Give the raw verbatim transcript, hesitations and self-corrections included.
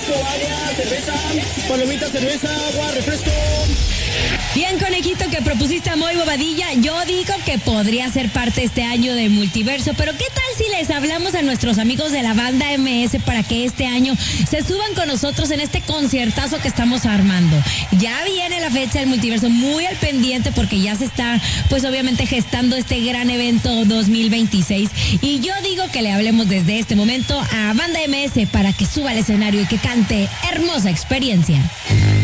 refresco, agua, cerveza, palomita, cerveza, agua, refresco. Bien, conejito, que propusiste a Moy Bobadilla. Yo digo que podría ser parte este año de Multiverso, pero ¿qué tal si les hablamos a nuestros amigos de la banda M S para que este año se suban con nosotros en este conciertazo que estamos armando? Ya viene la fecha del Multiverso, muy al pendiente porque ya se está, pues obviamente, gestando este gran evento dos mil veintiséis. Y yo digo que le hablemos desde este momento a Banda M S para que suba al escenario y que cante Hermosa Experiencia.